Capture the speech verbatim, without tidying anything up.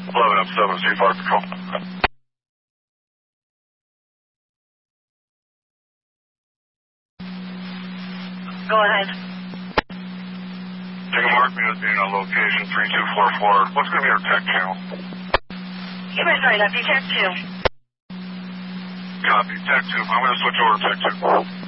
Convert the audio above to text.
eleven F seven, C five Patrol. Go ahead. You can mark me as being on location three two four four. What's going to be our tech channel? You guys right, that'd be Tech two. Copy, Tech two. I'm going to switch over to Tech two.